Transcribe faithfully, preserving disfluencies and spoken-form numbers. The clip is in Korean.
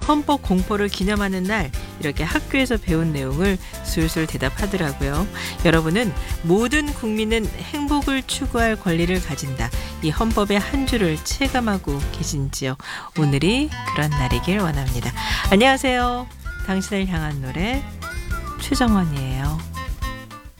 헌법 공포를 기념하는 날 이렇게 학교에서 배운 내용을 술술 대답하더라고요. 여러분은 모든 국민은 행복을 추구할 권리를 가진다. 이 헌법의 한 줄을 체감하고 계신지요? 오늘이 그런 날이길 원합니다. 안녕하세요. 당신을 향한 노래 최정원이에요.